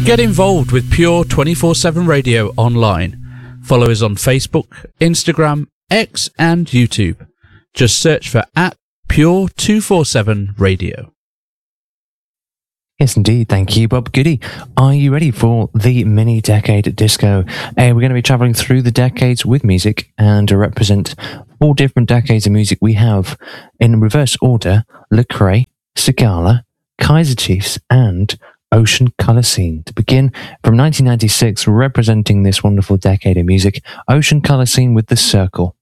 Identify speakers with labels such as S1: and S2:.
S1: Get involved with Pure 24/7 Radio online. Follow us on Facebook, Instagram, X and YouTube. Just search for @Pure 247 Radio.
S2: Yes, indeed. Thank you, Bob Goody. Are you ready for the mini decade disco? We're going to be traveling through the decades with music and to represent 4 different decades of music. We have, in reverse order, Lecrae, Sigala, Kaiser Chiefs, and Ocean Colour Scene. To begin, from 1996, representing this wonderful decade of music, Ocean Colour Scene with The Circle.